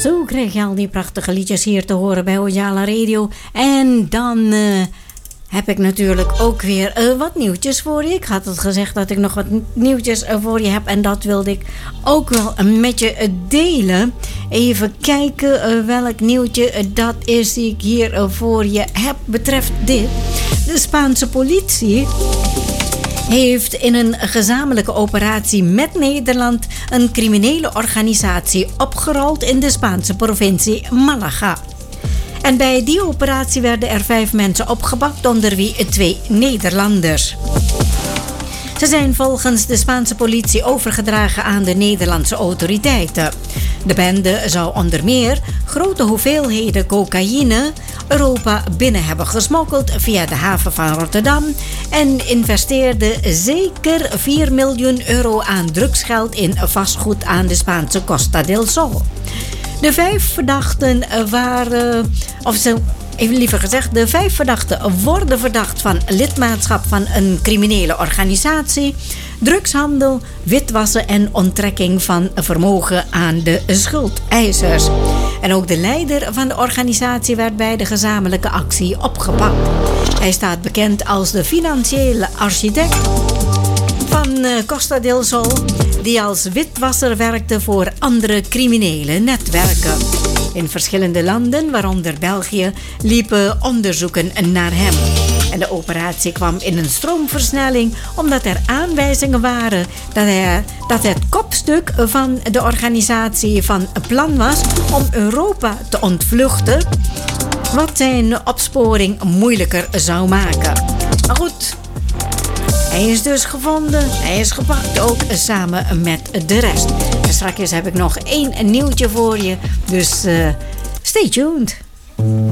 Zo krijg je al die prachtige liedjes hier te horen bij Ojala Radio. En dan heb ik natuurlijk ook weer wat nieuwtjes voor je. Ik had het gezegd dat ik nog wat nieuwtjes voor je heb. En dat wilde ik ook wel met je delen. Even kijken welk nieuwtje dat is die ik hier voor je heb. Betreft dit. De Spaanse politie heeft in een gezamenlijke operatie met Nederland een criminele organisatie opgerold in de Spaanse provincie Malaga. En bij die operatie werden er 5 mensen opgepakt, onder wie 2 Nederlanders. Ze zijn volgens de Spaanse politie overgedragen aan de Nederlandse autoriteiten. De bende zou onder meer grote hoeveelheden cocaïne Europa binnen hebben gesmokkeld via de haven van Rotterdam en investeerde zeker 4 miljoen euro aan drugsgeld in vastgoed aan de Spaanse Costa del Sol. De 5 verdachten de 5 verdachten worden verdacht van lidmaatschap van een criminele organisatie, drugshandel, witwassen en onttrekking van vermogen aan de schuldeisers. En ook de leider van de organisatie werd bij de gezamenlijke actie opgepakt. Hij staat bekend als de financiële architect van Costa del Sol, die als witwasser werkte voor andere criminele netwerken. In verschillende landen, waaronder België, liepen onderzoeken naar hem. En de operatie kwam in een stroomversnelling omdat er aanwijzingen waren dat het kopstuk van de organisatie van plan was om Europa te ontvluchten, wat zijn opsporing moeilijker zou maken. Maar goed, hij is dus gevonden, hij is gepakt, ook samen met de rest. En straks heb ik nog 1 nieuwtje voor je, dus stay tuned.